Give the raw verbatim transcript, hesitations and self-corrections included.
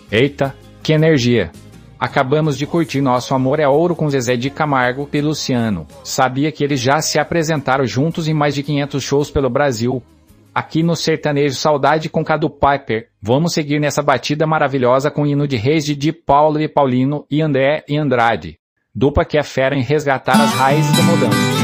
Eita, que energia! Acabamos de curtir Nosso Amor é Ouro com Zezé de Camargo e Luciano. Sabia que eles já se apresentaram juntos em mais de quinhentos shows pelo Brasil. Aqui no Sertanejo Saudade com Cadu Piper, vamos seguir nessa batida maravilhosa com o hino de Reis de Di Paulo e Paulino e André e Andrade. Dupla que é fera em resgatar as raízes do modão.